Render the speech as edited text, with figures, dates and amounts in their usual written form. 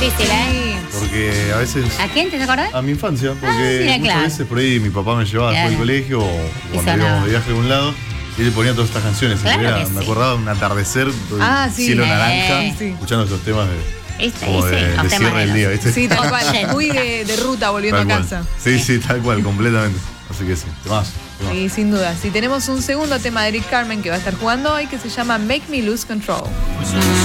difícil, ¿eh? Porque a veces... ¿A quién te acordás? A mi infancia, porque mira, muchas claro. veces por ahí mi papá me llevaba después del colegio o cuando sonaba. íbamos de viaje a algún lado y él ponía todas estas canciones. Claro que Me sí. acordaba de un atardecer, sí. cielo naranja, Sí. escuchando estos temas como Sí, de los temas cierre del de día, los- ¿viste? Sí, tal cual. Muy de ruta volviendo Tal a cual. casa. Sí, tal cual, completamente. Así que sí, temazo. Sí, sin duda. Sí, tenemos un segundo tema de Eric Carmen que va a estar jugando hoy que se llama Make Me Lose Control.